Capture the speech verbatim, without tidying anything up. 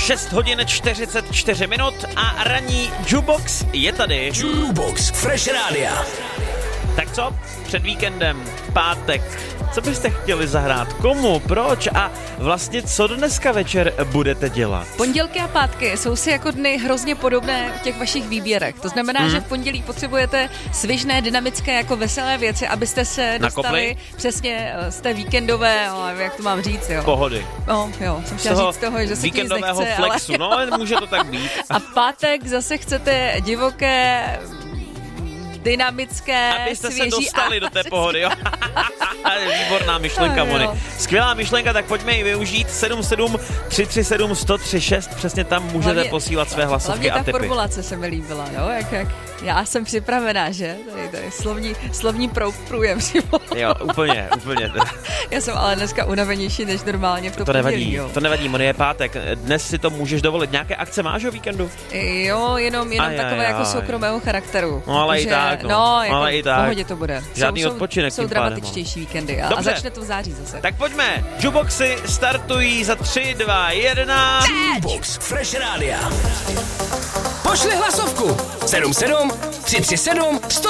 šest hodin čtyřicet čtyři minut a ranní Jukebox je tady. Jukebox Fresh Rádia. Tak co? Před víkendem, pátek, co byste chtěli zahrát? Komu? Proč? A vlastně co dneska večer budete dělat? Pondělky a pátky jsou si jako dny hrozně podobné v těch vašich výběrech. To znamená, hmm. že v pondělí potřebujete svižné, dynamické, jako veselé věci, abyste se dostali Nakopli? Přesně z té víkendové, ale jak to mám říct, jo. Pohody. No, jo, jsem chtěla říct toho, že se ti nic nechce, flexu, ale... no, může to tak být. A pátek zase chcete divoké, dynamické, abyste svěží se dostali a... do té pohody, jo. Výborná myšlenka, no, Moni. Skvělá myšlenka, tak pojďme ji využít. sedm sedm tři tři sedm jedna nula tři šest, přesně tam můžete hlavně, posílat své hlasovky a tipy. Hlavně ta formulace se mi líbila, jo, jak, jak já jsem připravená, že? Tady, tady slovní, slovní prou, průjem. Jo, úplně, úplně. Já jsem ale dneska unavenější než normálně v to, to nevadí, pondělí, jo. To nevadí, Moni, je pátek. Dnes si to můžeš dovolit. Nějaké akce máš o víkendu? Jo, jenom, jenom aj, takové aj, jako aj. soukromého charakteru. No ale Takže, i tak, no. No, jako ale i tak. v pohodě to bude. Žádný jsou, odpočinek Jsou tím pádem, dramatičtější víkendy a, a Dobře. začne to v září zase. Tak pojďme. Jukeboxy startují za tři, dva, jedna. Jukebox Fresh Rádia. Pošli hlasovku sedm sedm tři tři sedm sto